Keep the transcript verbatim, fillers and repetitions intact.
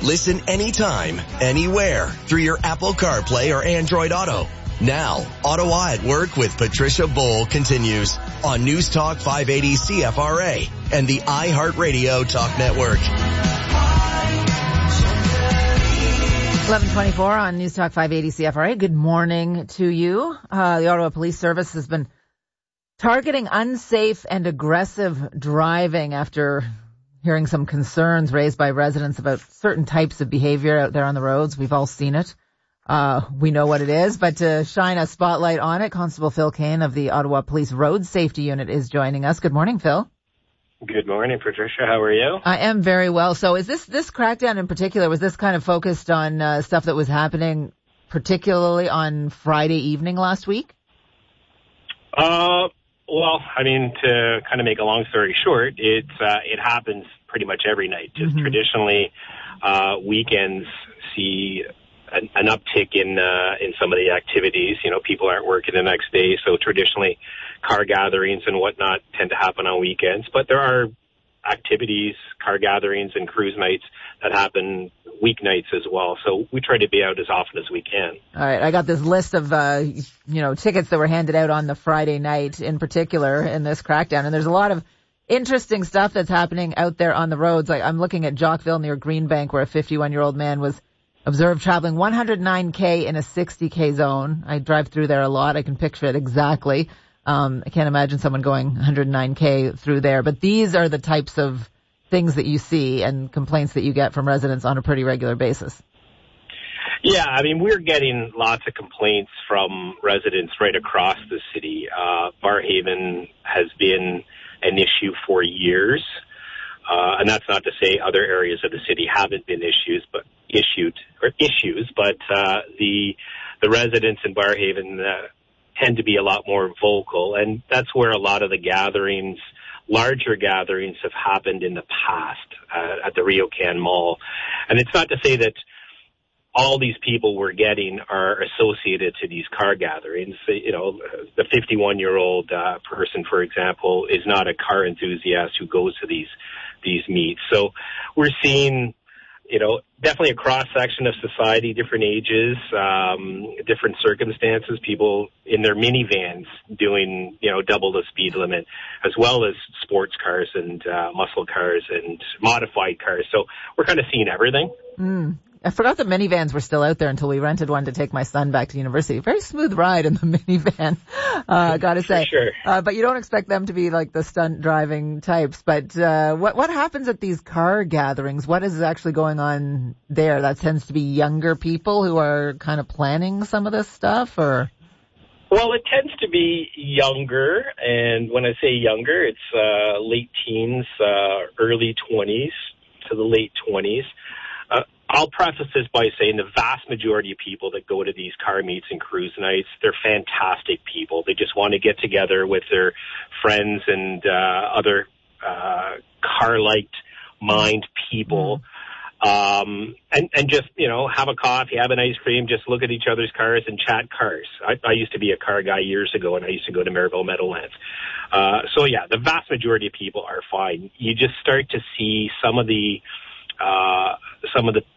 Listen anytime, anywhere through your Apple CarPlay or Android Auto. Now, Ottawa at Work with Patricia Bowl continues on News Talk five eighty C F R A and the iHeartRadio Talk Network. eleven twenty-four on News Talk five eighty C F R A. Good morning to you. Uh, the Ottawa Police Service has been targeting unsafe and aggressive driving after hearing some concerns raised by residents about certain types of behavior out there on the roads. We've all seen it. Uh, we know what it is, but to shine a spotlight on it, Constable Phil Kane of the Ottawa Police Road Safety Unit is joining us. Good morning, Phil. Good morning, Patricia. How are you? I am very well. So is this, this crackdown in particular, was this kind of focused on uh, stuff that was happening particularly on Friday evening last week? Uh, well, I mean, to kind of make a long story short, it's, uh, it happens pretty much every night. Just mm-hmm. traditionally, uh, weekends see An, an uptick in uh, in some of the activities. You know, people aren't working the next day, so traditionally car gatherings and whatnot tend to happen on weekends. But there are activities, car gatherings and cruise nights that happen weeknights as well. So we try to be out as often as we can. All right, I got this list of uh, you know tickets that were handed out on the Friday night in particular in this crackdown, and there's a lot of interesting stuff that's happening out there on the roads. Like I'm looking at Jockville near Greenbank, where a fifty-one-year-old man was observed traveling one hundred nine K in a sixty K zone. I drive through there a lot. I can picture it exactly. Um, I can't imagine someone going one hundred nine K through there. But these are the types of things that you see and complaints that you get from residents on a pretty regular basis. Yeah, I mean, we're getting lots of complaints from residents right across the city. Uh, Barrhaven has been an issue for years. Uh, and that's not to say other areas of the city haven't been issues, but issued or issues, but uh, the the residents in Barrhaven uh, tend to be a lot more vocal, and that's where a lot of the gatherings, larger gatherings, have happened in the past uh, at the RioCan Mall. And it's not to say that all these people we're getting are associated to these car gatherings. You know, the fifty-one-year-old uh, person, for example, is not a car enthusiast who goes to these these meets. So we're seeing, you know, definitely a cross-section of society, different ages, um, different circumstances, people in their minivans doing, you know, double the speed limit, as well as sports cars and uh, muscle cars and modified cars. So we're kind of seeing everything. Mm. I forgot that minivans were still out there until we rented one to take my son back to university. Very smooth ride in the minivan, uh, gotta say. For sure. Uh, but you don't expect them to be like the stunt driving types. But, uh, what, what happens at these car gatherings? What is actually going on there? That tends to be younger people who are kind of planning some of this stuff, or? Well, it tends to be younger, and when I say younger, it's, uh, late teens, uh, early twenties to the late twenties. Uh, I'll preface this by saying the vast majority of people that go to these car meets and cruise nights, they're fantastic people. They just want to get together with their friends and uh, other uh, car-like mind people, um, and, and just, you know, have a coffee, have an ice cream, just look at each other's cars and chat cars. I, I used to be a car guy years ago, and I used to go to Merivale Meadowlands. Uh, so, yeah, the vast majority of people are fine. You just start to see some of the Uh, some of the